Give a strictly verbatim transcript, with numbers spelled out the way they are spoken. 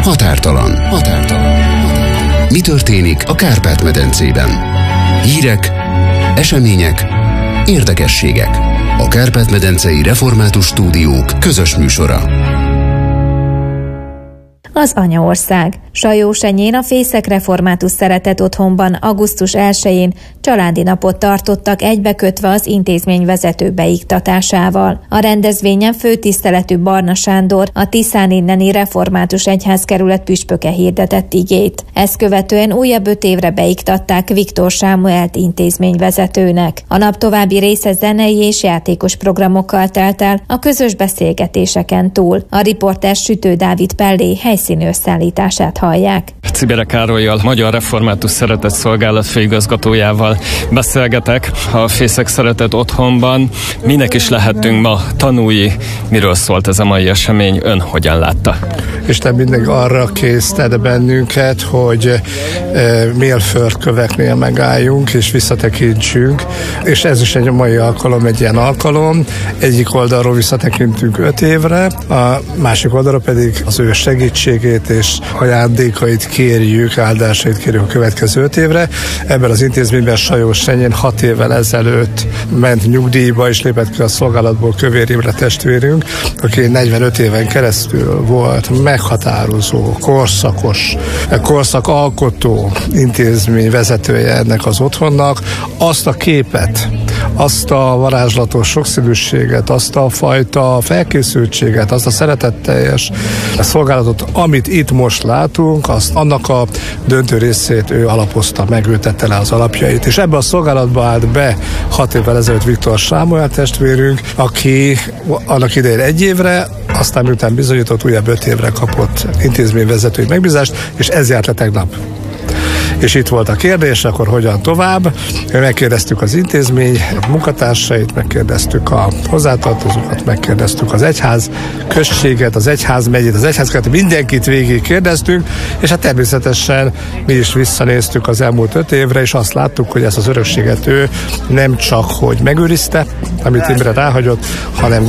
Határtalan. Határtalan. Mi történik a Kárpát-medencében? Hírek, események, érdekességek. A Kárpát-medencei Református Stúdiók közös műsora. Az anyaország. Sajósenyén a Fészek Református Szeretet Otthonban augusztus elsején családi napot tartottak egybekötve az intézmény vezető beiktatásával. A rendezvényen főtiszteletű Barna Sándor, a Tiszán inneni Református Egyházkerület püspöke hirdetett igét. Ezt követően újabb öt évre beiktatták Viktor Sámuelt intézményvezetőnek. A nap további része zenei és játékos programokkal telt el a közös beszélgetéseken túl. A riporter Sütő Dávid Pellé helyszíni összeállítását hallják. Czibere Károllyal, Magyar Református Szeretet Szolgálat főigazgatójával beszélgetek a Fészek Szeretet Otthonban. Minek is lehettünk ma tanúi, miről szólt ez a mai esemény, ön hogyan látta? Isten mindig arra késztet bennünket, hogy e, mérföldköveknél megálljunk és visszatekintsünk, és ez is egy mai alkalom, egy ilyen alkalom. Egyik oldalról visszatekintünk öt évre, a másik oldalról pedig az ő segítségét és ajándékait kérjük, áldásait kérjük a következő öt évre. Ebben az intézményben Sajósenyén hat évvel ezelőtt ment nyugdíjba, és lépett ki a szolgálatból Kövér Imre testvérünk, aki negyvenöt éven keresztül volt meghatározó, korszakos, korszakalkotó intézmény vezetője ennek az otthonnak. Azt a képet, azt a varázslatos sokszínűséget, azt a fajta felkészültséget, azt a szeretetteljes szolgálatot, amit itt most látunk, azt annak a döntő részét ő alapozta meg, ő tette le az alapjait. És ebbe a szolgálatba állt be hat évvel ezelőtt Viktor Sámuel testvérünk, aki annak idején egy évre, aztán miután bizonyított, újabb öt évre kapott intézményvezetői megbízást, és ez járt le tegnap. És itt volt a kérdés, akkor hogyan tovább. Megkérdeztük az intézmény munkatársait, megkérdeztük a hozzátartozókat, megkérdeztük az egyház községet, az egyház megyét, az egyházkerületet, mindenkit végig kérdeztünk, és hát természetesen mi is visszanéztük az elmúlt öt évre, és azt láttuk, hogy ezt az örökséget ő nem csak hogy megőrizte, amit Imre ráhagyott, hanem